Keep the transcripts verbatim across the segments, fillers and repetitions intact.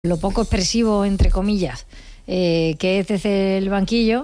lo poco expresivo, entre comillas, eh, que es desde el banquillo.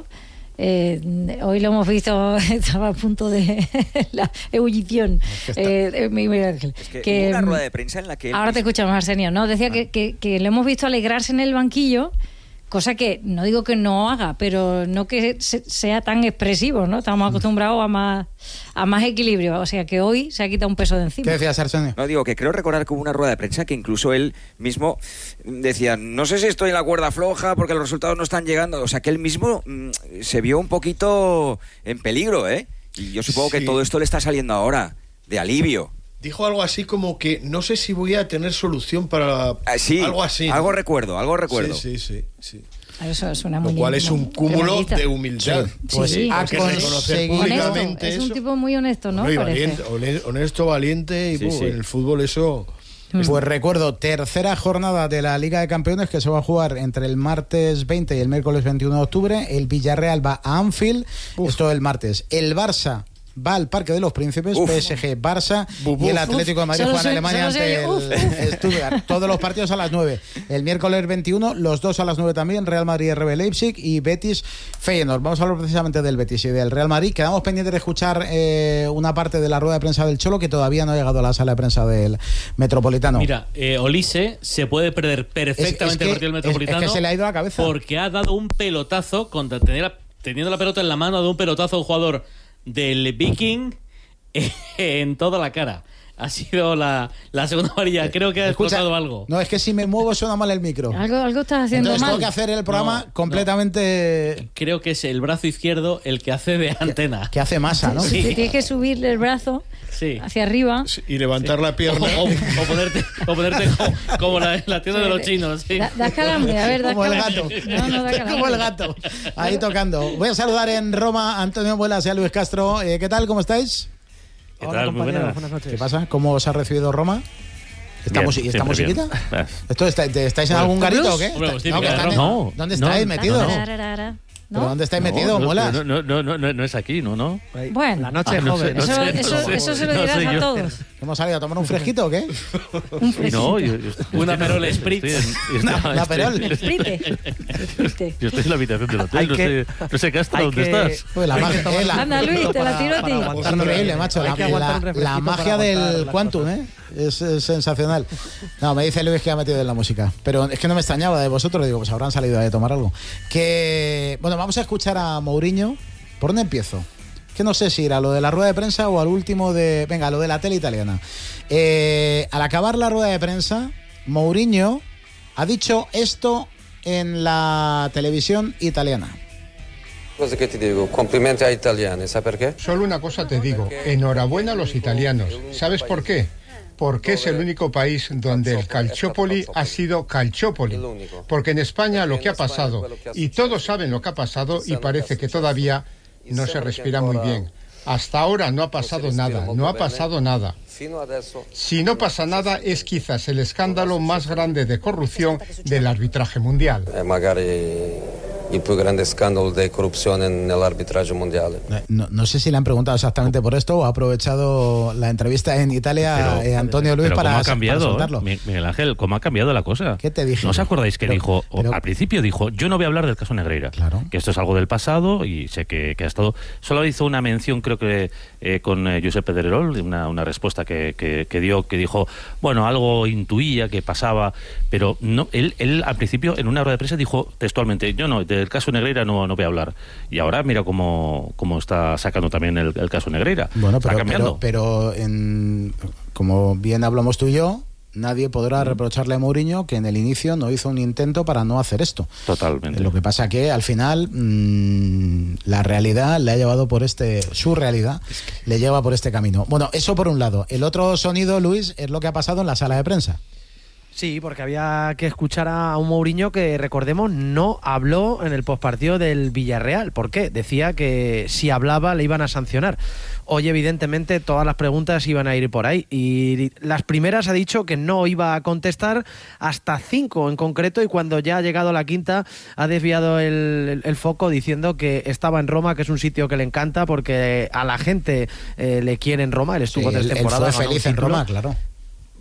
Eh, hoy lo hemos visto, estaba a punto de la ebullición. Es que, eh, Miguel Ángel, es que, que una rueda de prensa en la que... ahora te escuchamos, Arsenio, ¿no? Decía ah. que, que, que lo hemos visto alegrarse en el banquillo, cosa que no digo que no haga, pero no que se, sea tan expresivo, ¿no? Estamos acostumbrados a más, a más equilibrio, o sea que hoy se ha quitado un peso de encima. ¿Qué decías, Arsenio? No, digo que creo recordar que hubo una rueda de prensa que incluso él mismo decía, no sé si estoy en la cuerda floja porque los resultados no están llegando, o sea que él mismo mmm, se vio un poquito en peligro, ¿eh? Y yo supongo sí. que todo esto le está saliendo ahora, de alivio. Dijo algo así como que no sé si voy a tener solución para... Ah, sí, algo así. Algo recuerdo, algo recuerdo. Sí, sí, sí. sí. Eso suena muy Lo cual bien, es un cúmulo de humildad. Sí, pues sí, hay que reconocer públicamente honesto, eso. Es un tipo muy honesto, ¿no? Muy Parece. valiente, honesto, valiente y sí, uh, sí. en el fútbol eso... Pues recuerdo, tercera jornada de la Liga de Campeones que se va a jugar entre el martes veinte y el miércoles veintiuno de octubre. El Villarreal va a Anfield, Uf. esto el martes. El Barça va al Parque de los Príncipes, uf. P S G, Barça uf, y el Atlético de Madrid juega en Alemania ante el Stuttgart. Todos los partidos a las nueve. El miércoles veintiuno, los dos a las nueve también, Real Madrid, R B Leipzig y Betis Feyenoord. Vamos a hablar precisamente del Betis y del Real Madrid. Quedamos pendientes de escuchar eh, una parte de la rueda de prensa del Cholo que todavía no ha llegado a la sala de prensa del Metropolitano. Mira, eh, Olise se puede perder perfectamente es, es que, el partido del Metropolitano. Es, es que se le ha ido la cabeza. Porque ha dado un pelotazo, contra tener, teniendo la pelota en la mano, ha dado un pelotazo a un jugador del Viking en toda la cara. Ha sido la, la segunda amarilla. Creo que ha explotado algo. No, es que si me muevo suena mal el micro. Algo, algo estás haciendo Entonces mal. tengo que hacer el programa no, completamente... No. Creo que es el brazo izquierdo el que hace de antena. Que, que hace masa, ¿no? Sí. Tienes que subirle el brazo sí. hacia arriba. Sí, y levantar sí. la pierna. O, o, o ponerte, o ponerte como, como la, la tienda sí. de los chinos. Sí. Da, da calambre, a ver, da como calambre. el gato. No, no da calambre. Como el gato. Ahí tocando. Voy a saludar en Roma a Antonio Buelas y a Luis Castro. Eh, ¿Qué tal? ¿Cómo estáis? ¿Qué Hola, tal? Muy buenas. buenas noches. ¿Qué pasa? ¿Cómo os ha recibido Roma? ¿Esta, bien, mus- ¿esta musiquita? ¿Esto está, ¿Estáis en bueno, algún garito o qué? Hombre, pues no, no, no. ¿Dónde estáis no, metidos? No, no. ¿Pero dónde estáis no, metidos, no, Molas? No, no, no, no, no es aquí, ¿no? no. Bueno, la noche ah, no joven. Sé, no eso, sé, eso, no sé, eso se lo no dirás sé a yo. todos. ¿Hemos salido a tomar un fresquito o qué? Un fresquito. No, yo, yo, yo una Perol Spritz. Una Perol. Sprite. Yo estoy en la habitación del hotel, no sé, no sé Castro, ¿dónde que, estás? Pues la magia, eh, la, Anda, Luis, te la tiro a ti. Es increíble, macho. La, la, la magia del Quantum, ¿eh? Es, es sensacional. No, me dice Luis que ha metido en la música. Pero es que no me extrañaba de vosotros. Digo, pues habrán salido a tomar algo. Que, bueno, vamos a escuchar a Mourinho. ¿Por dónde empiezo? Que no sé si ir a lo de la rueda de prensa o al último de... Venga, lo de la tele italiana. Eh, al acabar la rueda de prensa, Mourinho ha dicho esto en la televisión italiana. Cosa che ti dico, complimenti agli italiani, ¿sabes por qué? Solo una cosa te digo, enhorabuena a los italianos. ¿Sabes por qué? Porque es el único país donde el Calciopoli ha sido Calciopoli. Porque en España lo que ha pasado, y todos saben lo que ha pasado, y parece que todavía no se respira muy bien. Hasta ahora no ha pasado nada, no ha pasado nada. Si no pasa nada, es quizás el escándalo más grande de corrupción del arbitraje mundial. El más grande escándalo de corrupción en el arbitraje mundial. No, no sé si le han preguntado exactamente por esto o ha aprovechado la entrevista en Italia pero, eh, Antonio Luis pero para, ¿cómo ha cambiado, para soltarlo? Miguel Ángel, ¿cómo ha cambiado la cosa? ¿Qué te dije? ¿No os acordáis que pero, dijo, pero, al principio dijo, yo no voy a hablar del caso Negreira, claro. que esto es algo del pasado y sé que, que ha estado... Solo hizo una mención, creo que eh, con eh, Josep Pedrerol, una, una respuesta que, que, que dio, que dijo, bueno, algo intuía que pasaba, pero no él, él al principio en una rueda de prensa dijo textualmente, yo no, del caso Negreira no No, no voy a hablar. Y ahora mira cómo, cómo está sacando también el, el caso Negreira. Bueno, está pero, cambiando. pero, pero en, como bien hablamos tú y yo, nadie podrá reprocharle a Mourinho que en el inicio no hizo un intento para no hacer esto. Totalmente. Lo que pasa que al final mmm, la realidad le ha llevado por este, su realidad le lleva por este camino. Bueno, eso por un lado. El otro sonido, Luis, es lo que ha pasado en la sala de prensa. Sí, porque había que escuchar a un Mourinho que, recordemos, no habló en el postpartido del Villarreal. ¿Por qué? Decía que si hablaba le iban a sancionar. Hoy, evidentemente, todas las preguntas iban a ir por ahí. Y las primeras ha dicho que no iba a contestar, hasta cinco en concreto, y cuando ya ha llegado a la quinta ha desviado el, el, el foco diciendo que estaba en Roma, que es un sitio que le encanta porque a la gente eh, le quiere en Roma. Él estuvo sí, tres él, temporadas. Él fue feliz en Roma, claro.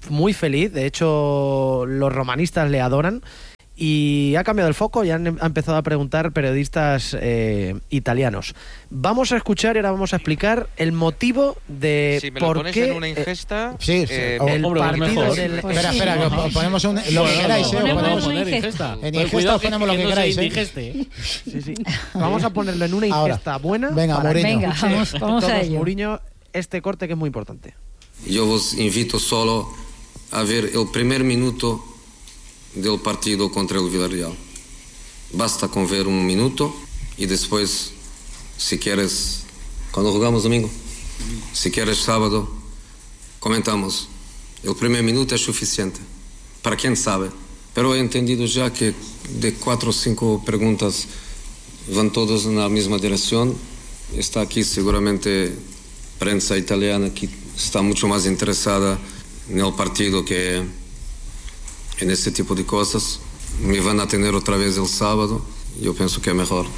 muy feliz, de hecho los romanistas le adoran. Y ha cambiado el foco y han ha empezado a preguntar periodistas eh, italianos. Vamos a escuchar y ahora vamos a explicar el motivo de si me por lo pones qué en una ingesta, eh, sí, sí. eh, el hombre, partido mejor. del... Pues espera, sí. espera, que os ponemos un, lo que queráis, eh, ponemos ponemos- una poner ingesta. ingesta. En Pues ingesta cuidado os ponemos lo que no se queráis, ¿eh? indigeste, ¿eh? Sí, sí. Vamos a ponerlo en una Ahora. ingesta buena. Venga, para que Mourinho. Venga, escuche vamos, vamos a todos, ello. Mourinho, este corte que es muy importante. Yo os invito solo a ver el primer minuto del partido contra el Villarreal. Basta con ver un minuto y después, si quieres, cuando jugamos domingo, si quieres sábado, comentamos. El primer minuto es suficiente, para quien sabe. Pero he entendido ya que de cuatro o cinco preguntas van todas en la misma dirección. Está aquí seguramente prensa italiana que está mucho más interesada en el partido que en ese tipo de cosas. Me van a tener otra vez el sábado. Yo pienso que es mejor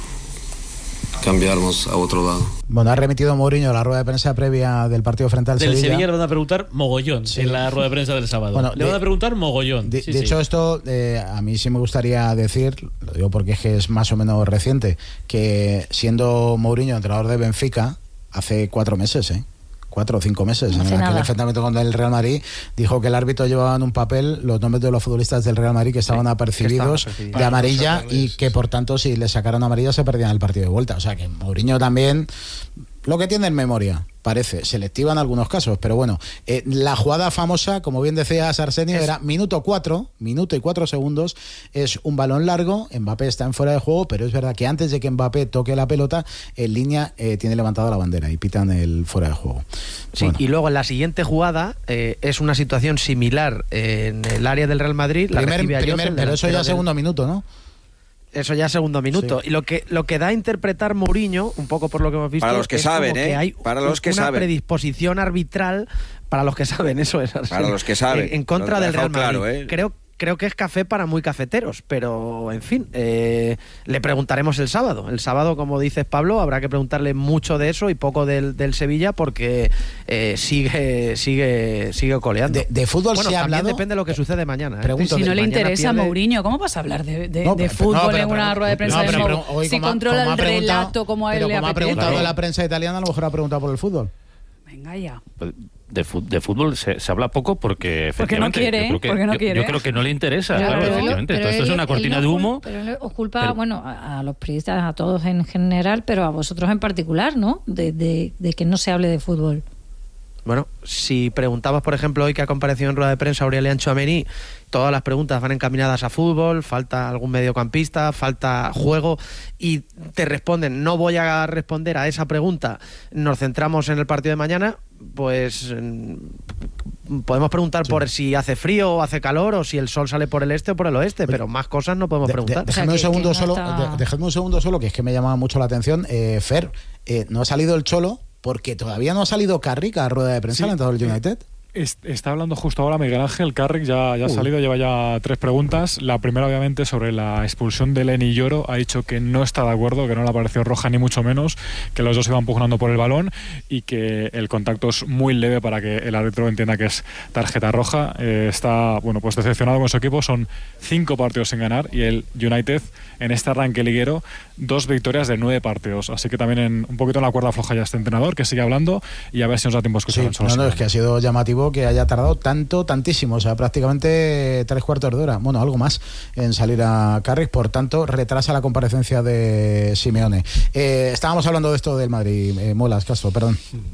cambiarnos a otro lado. Bueno, ha remitido Mourinho la rueda de prensa previa del partido frente al Del Sevilla. Sevilla le van a preguntar mogollón Sí. en la rueda de prensa del sábado. Bueno, le de- van a preguntar mogollón. De, Sí, de sí. hecho, esto eh, a mí sí me gustaría decir, lo digo porque es que es más o menos reciente, que siendo Mourinho entrenador de Benfica, hace cuatro meses, ¿eh? Cuatro o cinco meses, No en hace aquel nada. enfrentamiento contra el Real Madrid, dijo que el árbitro llevaba en un papel los nombres de los futbolistas del Real Madrid que estaban apercibidos que estaban de amarilla sacarles. y que por tanto si le sacaron amarilla se perdían el partido de vuelta. O sea que Mourinho también, lo que tiene en memoria, parece, selectiva en algunos casos, pero bueno, eh, la jugada famosa, como bien decías Arsenio, Es- era minuto cuatro, minuto y cuatro segundos, es un balón largo, Mbappé está en fuera de juego, pero es verdad que antes de que Mbappé toque la pelota, en línea eh, tiene levantada la bandera y pitan el fuera de juego. Sí, Bueno. y luego en la siguiente jugada eh, es una situación similar en el área del Real Madrid. La Primer- recibe a primer- Jose, el pero eso ya delantero del- segundo minuto, ¿no? Eso ya segundo minuto. Sí. Y lo que lo que da a interpretar Mourinho, un poco por lo que hemos visto, Para los que es como saben, que ¿eh? hay Para los que una saben. predisposición arbitral para los que saben, eso es. Para los que saben. En, en contra Lo he del Real dejado Madrid. claro, ¿eh? Creo Creo que es café para muy cafeteros, pero en fin, eh, le preguntaremos el sábado. El sábado, como dices Pablo, habrá que preguntarle mucho de eso y poco del, del Sevilla porque eh, sigue sigue sigue coleando. De, de fútbol bueno, se ha también hablado. depende de lo que sucede mañana. ¿eh? Pregunto, Si no le mañana interesa a pierde- Mourinho, ¿cómo vas a hablar de, de- No, de pero- fútbol no, pero- en una pero- rueda de prensa no, de pero- Mou- pero hoy si como ha- controla como ha el preguntado- relato como a él pero le como ha apetece? preguntado Claro. la prensa italiana, a lo mejor ha preguntado por el fútbol. Venga ya. De, fu- de fútbol se, se habla poco porque Porque no efectivamente quiere, yo creo que, porque no yo- quiere. yo creo que no le interesa, Pero- claro, pero él- efectivamente. pero Todo esto él- es una él cortina no de cul- humo. Pero él os culpa, Pero- bueno, a, a los periodistas, a todos en general, pero a vosotros en particular, ¿no? De, de, de que no se hable de fútbol. Bueno, si preguntamos, por ejemplo, hoy que ha comparecido en rueda de prensa Aurélien Tchouaméni, todas las preguntas van encaminadas a fútbol, falta algún mediocampista, falta juego, y te responden, no voy a responder a esa pregunta, nos centramos en el partido de mañana, pues mm, podemos preguntar Sí. por si hace frío o hace calor, o si el sol sale por el este o por el oeste, pero más cosas no podemos De- de- preguntar. Dejadme O un sea, que- segundo que no solo, está- de- dejadme un segundo solo, que es que me llamaba mucho la atención. Eh, Fer, eh, no ha salido el Cholo porque todavía no ha salido Carrick a rueda de prensa, Sí. el entrenador del United. Es- Está hablando justo ahora Miguel Ángel Carrick, ya, ya ha Uy. salido, lleva ya tres preguntas. La primera, obviamente, sobre la expulsión de Lenny Lloro. Ha dicho que no está de acuerdo, que no le ha parecido roja ni mucho menos, que los dos iban pugnando por el balón y que el contacto es muy leve para que el árbitro entienda que es tarjeta roja. Eh, está, bueno, pues decepcionado con su equipo. Son cinco partidos sin ganar y el United, en este arranque liguero, dos victorias de nueve partidos. Así que también en, un poquito en la cuerda floja ya este entrenador, que sigue hablando y a ver si nos da tiempo a escuchar Sí, al Cholo no, no, Simeone. es que ha sido llamativo que haya tardado tanto, tantísimo, o sea, prácticamente tres cuartos de hora, bueno, algo más, en salir a Carrick, por tanto, retrasa la comparecencia de Simeone. Eh, estábamos hablando de esto del Madrid, eh, Molas, Castro, perdón.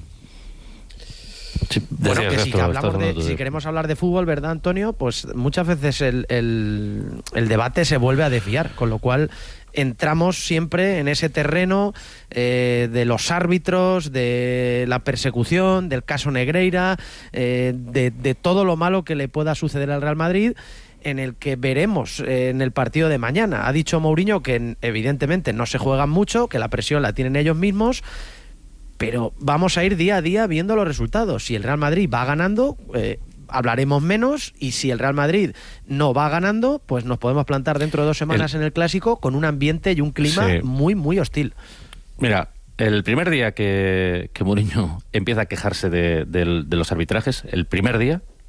Sí, Bueno, decías que si, esto, hablamos estás de, hablando tú si de- queremos hablar de fútbol, ¿verdad, Antonio? Pues muchas veces el, el, el debate se vuelve a desviar, con lo cual entramos siempre en ese terreno eh, de los árbitros, de la persecución, del caso Negreira, eh, de, de todo lo malo que le pueda suceder al Real Madrid, en el que veremos eh, en el partido de mañana. Ha dicho Mourinho que evidentemente no se juegan mucho, que la presión la tienen ellos mismos, pero vamos a ir día a día viendo los resultados. Si el Real Madrid va ganando, eh, hablaremos menos, y si el Real Madrid no va ganando, pues nos podemos plantar dentro de dos semanas El- en el Clásico con un ambiente y un clima Sí. muy, muy hostil. Mira, el primer día que, que Mourinho empieza a quejarse de, del- de los arbitrajes, el primer día,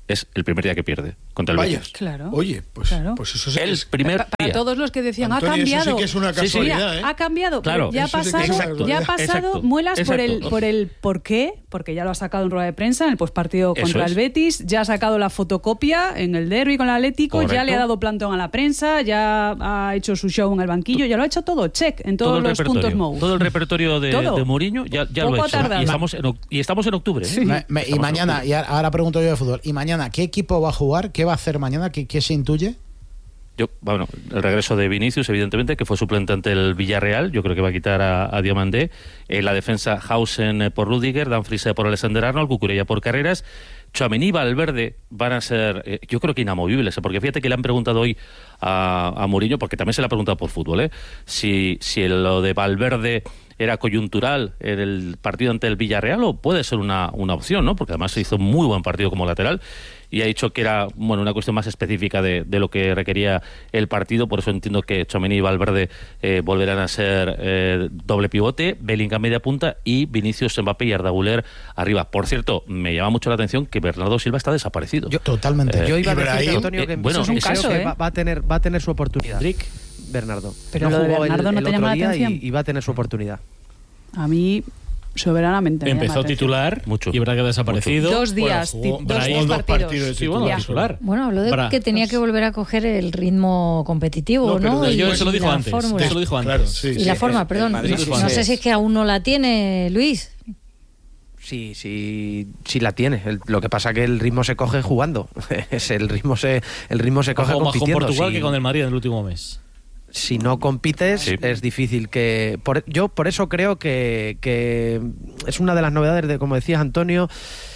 es el primer día que pierde contra el Vaya, Betis. Claro. Oye, pues, Claro. pues eso sí que El es... primer Pa- para día. todos los que decían, Antonio, ha eso cambiado. sí que es una Sí, sí. casualidad, Mira, ¿eh? ha cambiado, Claro. pero ya ha Eso sí que es pasado, exacto. ya ha pasado Exacto. muelas por el, Exacto. por el por qué, porque ya lo ha sacado en rueda de prensa en el postpartido Eso contra es. el Betis, ya ha sacado la fotocopia en el derbi con el Atlético, ya Correcto. le ha dado plantón a la prensa, ya ha hecho su show en el banquillo, ya lo ha hecho todo, check, en todos todo el los puntos repertorio, Mou. todo el repertorio de, Todo. de Mourinho ya, ya lo Poco ha ha hecho. tardado. Y estamos en, oc- y estamos en octubre. ¿eh? Me- me- y Estamos en mañana, octubre. y ahora pregunto yo de fútbol, y mañana, ¿qué equipo va a jugar? ¿Qué va a hacer mañana? ¿Qué, qué se intuye? Yo, bueno, el regreso de Vinicius, evidentemente, que fue suplente ante el Villarreal. Yo creo que va a quitar a, a Diomandé. En la defensa, Hausen eh, por Rudiger, Dumfries eh, por Alexander Arnold, Cucurella por Carreras. Tchouaméni y Valverde van a ser, eh, yo creo que inamovibles, ¿eh? Porque fíjate que le han preguntado hoy a, a Mourinho, porque también se le ha preguntado por fútbol, ¿eh? si, si lo de Valverde era coyuntural en el partido ante el Villarreal o puede ser una, una opción, ¿no? Porque además se hizo un muy buen partido como lateral y ha dicho que era, bueno, una cuestión más específica de, de lo que requería el partido. Por eso entiendo que Tchouaméni y Valverde eh, volverán a ser eh, doble pivote, Bellingham media punta y Vinicius, Mbappé y Arda Güler arriba. Por cierto, me llama mucho la atención que Bernardo Silva está desaparecido. Yo, totalmente. Eh, Yo iba a Ibrahim, decir, Antonio, que eh, bueno, Eso es un creo caso, que ¿eh? va, va a tener, va a tener su oportunidad. Drick. Bernardo. Pero lo de jugó el- Bernardo no el te otro llama la día atención. y, y va a tener su oportunidad. A mí soberanamente me llama Empezó la atención. titular Mucho. y verdad que ha desaparecido. Dos días, Bueno, jugó ti- dos, Brahim, dos dos partidos. partidos de Sí, bueno, Ya. titular. Bueno, habló de Bra- que tenía que volver a coger el ritmo competitivo, No, ¿no? pero de- Y- Yo eso lo y dijo la antes. fórmula. Eso lo dijo antes. Claro, sí, Y sí. la forma, el perdón. Madrid No, sí no se- sé si es que aún no la tiene, Luis. Sí, sí, sí la tiene. El- lo que pasa que el ritmo se coge jugando. Es el ritmo se, el ritmo se coge Jugó más con compitiendo. Portugal Si- que con el Madrid en el último mes. si no compites, Sí. es difícil que... Por, yo por eso creo que, que es una de las novedades de, como decías, Antonio,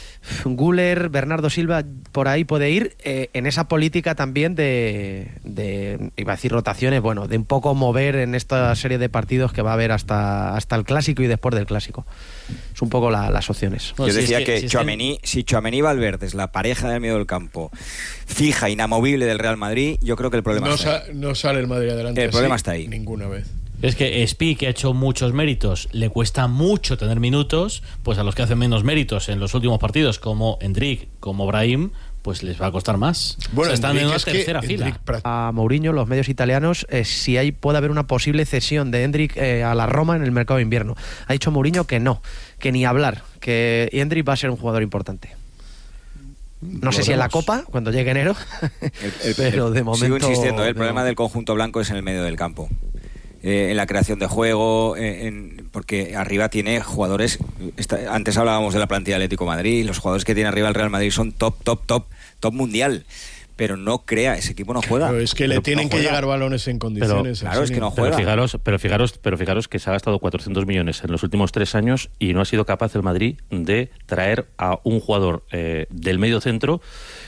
Güler, Bernardo Silva, por ahí puede ir eh, en esa política también de, de, iba a decir rotaciones, bueno, de un poco mover en esta serie de partidos que va a haber hasta, hasta el Clásico y después del Clásico. Es un poco la- las opciones. No, Yo si es decía que- que, si es que- Tchouaméni, si Tchouaméni y Valverde es la pareja del medio del campo fija, inamovible del Real Madrid, yo creo que el problema No, está sa- no sale el Madrid adelante. El así problema está ahí. Ninguna vez. Es que Spi, que ha hecho muchos méritos, le cuesta mucho tener minutos, pues a los que hacen menos méritos en los últimos partidos, como Endrick, como Brahim, pues les va a costar más. O sea, están en Endrick una es que tercera fila. Endrick pra- A Mourinho, los medios italianos, eh, si hay puede haber una posible cesión de Endrick eh, a la Roma en el mercado de invierno. Ha dicho Mourinho que no, que ni hablar, que Endrick va a ser un jugador importante. No sé Lo si en la veremos. Copa, cuando llegue enero, El- el- pero el- de momento... Sigo insistiendo, ¿eh? el de problema momento- del conjunto blanco es en el medio del campo. Eh, en la creación de juego, eh, en- porque arriba tiene jugadores. Esta- antes hablábamos de la plantilla del Atlético de Madrid. Los jugadores que tiene arriba el Real Madrid son top, top, top, top mundial. Pero no crea, ese equipo no juega. Pero es que le Pero tienen no que juega. llegar balones en condiciones. claro, es que no Pero juega. fijaros, pero fijaros, pero fijaros que se ha gastado cuatrocientos millones en los últimos tres años y no ha sido capaz el Madrid de traer a un jugador eh, del medio centro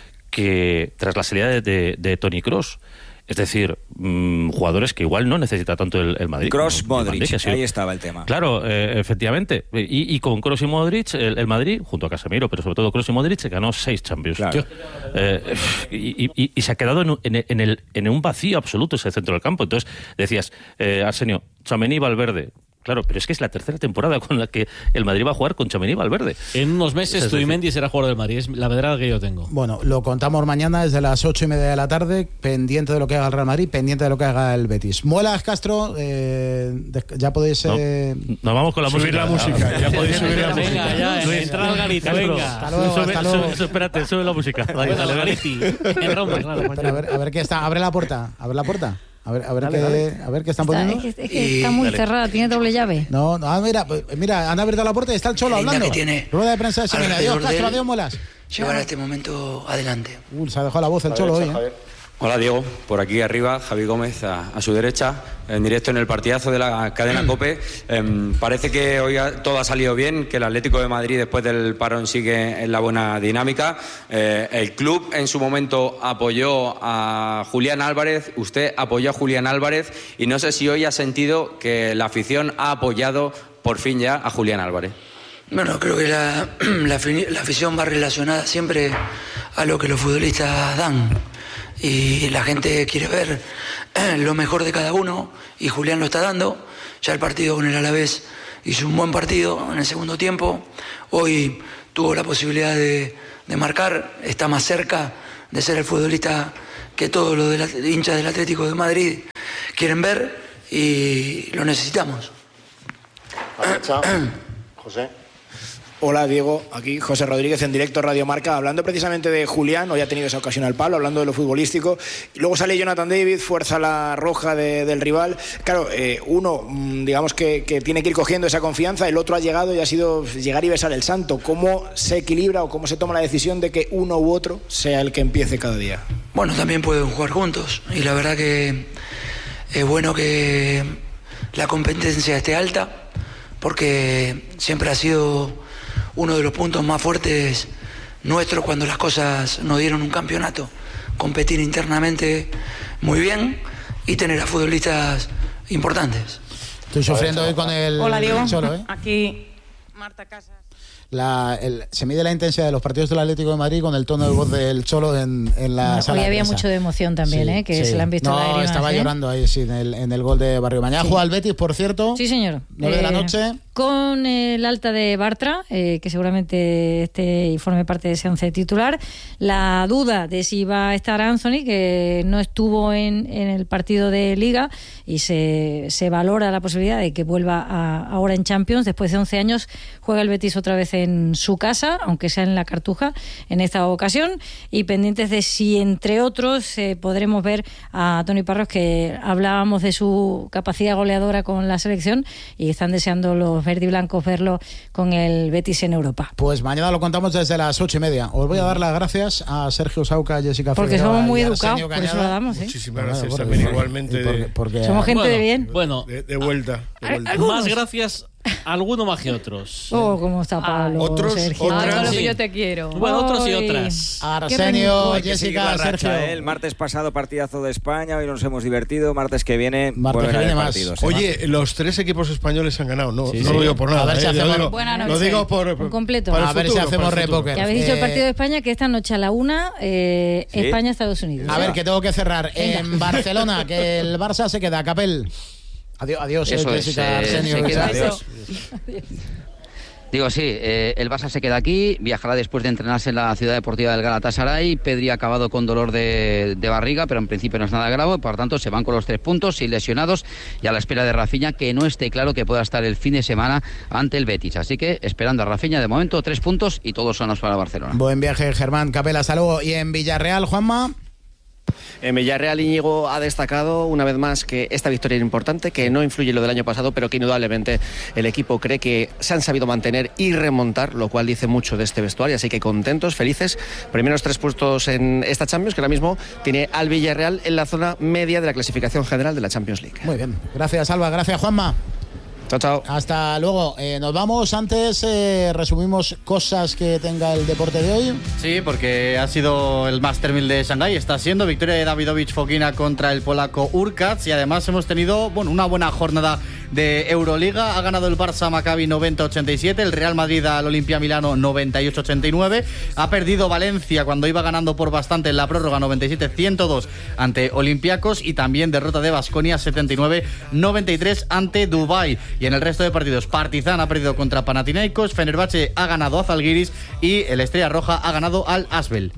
que tras la salida de, de, de Toni Kroos. Es decir, mmm, jugadores que igual no necesita tanto el, el Madrid. Kroos, como el Modric, Madrid, que ha sido- ahí estaba el tema. Claro, eh, efectivamente. Y, y con Kroos y Modric, el, el Madrid, junto a Casemiro, pero sobre todo Kroos y Modric, se ganó seis Champions. Claro. Eh, y, y- y se ha quedado en, un- en, en el, en un vacío absoluto ese centro del campo. Entonces decías, eh, Arsenio, Tchouaméni y Valverde. Claro, pero es que es la tercera temporada con la que el Madrid va a jugar con Tchouaméni y Valverde. En unos meses, Es decir- Zubimendi será jugador del Madrid. Es la verdad que yo tengo. Bueno, lo contamos mañana desde las ocho y media de la tarde, pendiente de lo que haga el Real Madrid, pendiente de lo que haga el Betis. Muelas, Castro, eh, de- ya podéis... No, eh, nos vamos con la Subir música. la música, ya podéis subir la Venga, música. ya, Luis, entra al garito, Castro, venga. Hasta luego, sube, hasta luego. sube- sube- espérate, sube la música. Dale, Bueno, dale, dale. Gariti, en Roma, claro. pero a ver, a ver qué está... Abre la puerta, abre la puerta. A ver, a ver, Dale, qué, dale. a ver qué están Está, poniendo. es que, es que está muy cerrada, tiene doble llave. No, no, ah, mira, pues, mira, han abierto la puerta y está el Cholo La línea hablando. que tiene Rueda de prensa de Simeone. Adiós, alrededor de Castro, él. adiós, Muelas. Llevar a este momento adelante. Uy, se ha dejado la voz el Cholo hoy, ¿eh? Hola Diego, por aquí arriba, Javi Gómez a, a su derecha, en directo en el partidazo de la cadena COPE. Eh, parece que hoy ha- todo ha salido bien, que el Atlético de Madrid después del parón sigue en la buena dinámica. Eh, el club en su momento apoyó a Julián Álvarez, usted apoyó a Julián Álvarez y no sé si hoy ha sentido que la afición ha apoyado por fin ya a Julián Álvarez. Bueno, creo que la, la, fini- la afición va relacionada siempre a lo que los futbolistas dan. Y la gente quiere ver eh, lo mejor de cada uno y Julián lo está dando. Ya el partido con el Alavés hizo un buen partido en el segundo tiempo. Hoy tuvo la posibilidad de de marcar, está más cerca de ser el futbolista que todos los del, hinchas del Atlético de Madrid quieren ver y lo necesitamos. José. Hola Diego, aquí José Rodríguez en directo Radio Marca, hablando precisamente de Julián. Hoy ha tenido esa ocasión al palo, hablando de lo futbolístico, y luego sale Jonathan David, fuerza la roja de, del rival. Claro, eh, uno digamos que, que tiene que ir cogiendo esa confianza, el otro ha llegado y ha sido llegar y besar el santo. ¿Cómo se equilibra o cómo se toma la decisión de que uno u otro sea el que empiece cada día? Bueno, también pueden jugar juntos y la verdad que es bueno que la competencia esté alta, porque siempre ha sido uno de los puntos más fuertes nuestros cuando las cosas nos dieron un campeonato. Competir internamente muy bien y tener a futbolistas importantes. Estoy sufriendo hoy con el Hola, Diego. Cholo, ¿eh? Aquí Marta Casas. La, el, se mide la intensidad de los partidos del Atlético de Madrid con el tono de voz del Cholo en, en la no, sala. Hoy de había prensa. mucho de emoción también, Sí, ¿eh? Que sí. se la han visto No, lágrimas, estaba ¿eh? llorando ahí, sí, en el, en el gol de Barrio. Mañana Sí. juega el Betis, por cierto. Sí, señor. nueve de la Eh, noche. Con el alta de Bartra, eh, que seguramente esté y forme parte de ese once titular. La duda de si va a estar Anthony, que no estuvo en, en el partido de Liga, y se, se valora la posibilidad de que vuelva a, ahora en Champions. Después de once años juega el Betis otra vez en su casa, aunque sea en la Cartuja en esta ocasión, y pendientes de si, entre otros, eh, podremos ver a Toni Parros, que hablábamos de su capacidad goleadora con la selección, y están deseando los verde y blancos verlo con el Betis en Europa. Pues mañana lo contamos desde las ocho y media. Os voy a dar las gracias a Sergio Sauca, Jessica Porque Figueroa somos muy y educados, Arsenio por eso Cañada. lo damos, ¿eh? Muchísimas Bueno, gracias bueno, también, porque- igualmente. y porque- de- porque- Somos gente Bueno, de bien. Bueno, de, de vuelta. De vuelta. Algunos. más gracias a alguno más que otros. Oh, cómo está Pablo. Otros, Sergio. otras. Ah, todo lo que Sí. yo te quiero. Bueno, otros y Ay. otras. Arsenio, Hay que seguir Jessica, la racha, Sergio. ¿eh? El martes pasado partidazo de España, hoy nos hemos divertido, martes que viene Martes vuelven que a haber viene más. partidos, ¿eh? Oye, los tres equipos españoles han ganado. No, Sí, no sí. lo digo por nada. A ver si ¿eh? Lo hacemos- digo- Buena Lo noche. digo por, Un completo. para el A ver si futuro, hacemos para el futuro. repóker. Que habéis dicho el Eh, partido de España, que esta noche a la una, eh, ¿Sí? España-Estados Unidos. A ver, que tengo que cerrar. Venga. En Barcelona, que el Barça se queda. Capel. Adiós, adiós, Eso eh, es, Jessica, eh, Arsenio. se queda- Adiós. Digo, sí, eh, el Barça se queda aquí, viajará después de entrenarse en la ciudad deportiva del Galatasaray. Pedri ha acabado con dolor de, de barriga, pero en principio no es nada grave, por tanto se van con los tres puntos sin lesionados y a la espera de Rafinha, que no esté claro que pueda estar el fin de semana ante el Betis. Así que esperando a Rafinha, de momento tres puntos y todos sonos para Barcelona. Buen viaje, Germán. Capel, hasta luego. Y en Villarreal, Juanma. En Villarreal, Íñigo ha destacado una vez más que esta victoria era importante, que no influye en lo del año pasado, pero que indudablemente el equipo cree que se han sabido mantener y remontar, lo cual dice mucho de este vestuario, así que contentos, felices. Primeros tres puestos en esta Champions, que ahora mismo tiene al Villarreal en la zona media de la clasificación general de la Champions League. Muy bien. Gracias, Alba. Gracias, Juanma. Chao, chao. Hasta luego. Eh, nos vamos. Antes eh, resumimos cosas que tenga el deporte de hoy. Sí, porque ha sido el Master mil de Shanghái, está siendo victoria de Davidovich Fokina contra el polaco Urkacz, y además hemos tenido, bueno, una buena jornada de Euroliga. Ha ganado el Barça Maccabi noventa a ochenta y siete, el Real Madrid al Olimpia Milano noventa y ocho a ochenta y nueve, ha perdido Valencia cuando iba ganando por bastante en la prórroga noventa y siete a ciento dos ante Olympiacos, y también derrota de Baskonia setenta y nueve a noventa y tres ante Dubái. Y en el resto de partidos, Partizan ha perdido contra Panathinaikos, Fenerbahce ha ganado a Zalgiris y el Estrella Roja ha ganado al Asvel.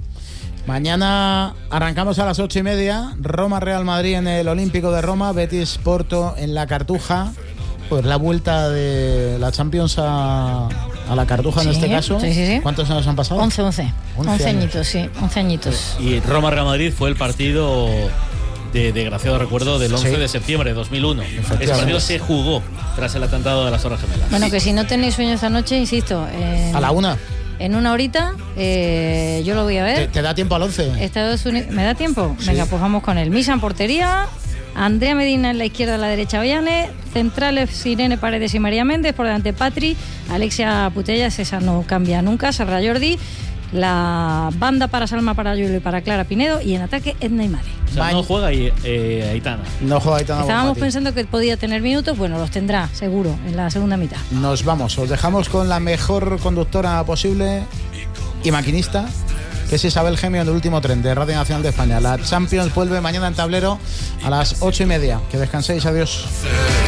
Mañana arrancamos a las ocho y media. Roma Real Madrid en el Olímpico de Roma, Betis Porto en la Cartuja. Pues la vuelta de la Champions a, a la Cartuja en Sí, este caso. sí, sí, sí. ¿Cuántos años han pasado? once, once. once once años. añitos, sí. once añitos. Y Roma-Real Madrid fue el partido de desgraciado recuerdo del once Sí. de septiembre de dos mil uno. Ese partido se jugó tras el atentado de las Torres Gemelas. Bueno, que si no tenéis sueño esta noche, insisto. En, A la una. En una horita, eh, yo lo voy a ver. ¿Te, te da tiempo al once? Estados Unidos. ¿Me da tiempo? Sí. Venga, pues vamos con él. Misa en portería. Andrea Medina en la izquierda, a la derecha Ollane. Centrales Irene Paredes y María Méndez. Por delante Patri. Alexia Putellas, esa no cambia nunca. Serra Jordi. La banda para Salma Parayuelo y para Clara Pinedo. Y en ataque Edna Imade. O sea, no juega ahí, eh, Aitana. No juega Aitana. Estábamos Bonfati. pensando que podía tener minutos. Bueno, los tendrá, seguro, en la segunda mitad. Nos vamos. Os dejamos con la mejor conductora posible y maquinista, que es Isabel Gemio en el último tren de Radio Nacional de España. La Champions vuelve mañana en tablero a las ocho y media. Que descanséis. Adiós.